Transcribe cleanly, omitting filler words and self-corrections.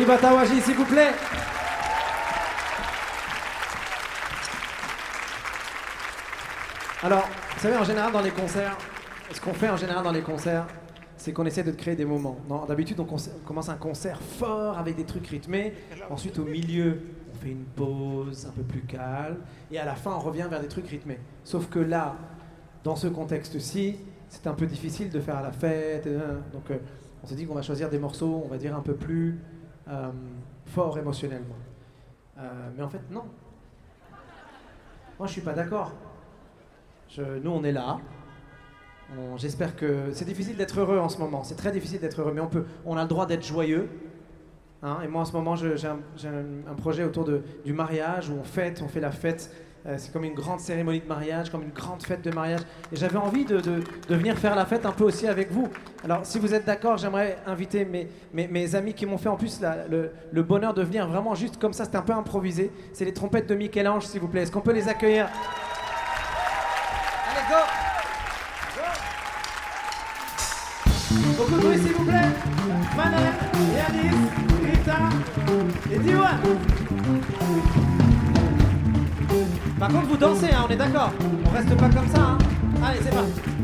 Viva Tawaji, s'il vous plaît. Alors, vous savez, en général dans les concerts, ce qu'on fait en général dans les concerts, c'est qu'on essaie de créer des moments. D'habitude, on commence un concert fort avec des trucs rythmés. Ensuite, au milieu, on fait une pause un peu plus calme. Et à la fin, on revient vers des trucs rythmés. Sauf que là, dans ce contexte-ci, c'est un peu difficile de faire la fête. Donc, on s'est dit qu'on va choisir des morceaux, on va dire, un peu plus forts émotionnellement. Mais en fait, non. Moi, je suis pas d'accord. Nous, on est là. J'espère que... C'est difficile d'être heureux en ce moment. C'est très difficile d'être heureux, mais on a le droit d'être joyeux. Hein, et moi, en ce moment, j'ai un projet autour du mariage où on fait la fête. C'est comme une grande cérémonie de mariage, comme une grande fête de mariage. Et j'avais envie de venir faire la fête un peu aussi avec vous. Alors, si vous êtes d'accord, j'aimerais inviter mes amis qui m'ont fait en plus le bonheur de venir vraiment juste comme ça. C'était un peu improvisé. C'est les trompettes de Michel-Ange, s'il vous plaît. Est-ce qu'on peut les accueillir? Allez, go! Beaucoup de bruit, s'il vous plaît. Manel, Yanis, Rita et Diwan. Par contre, vous dansez, hein, on est d'accord. On reste pas comme ça. Hein. Allez, c'est parti.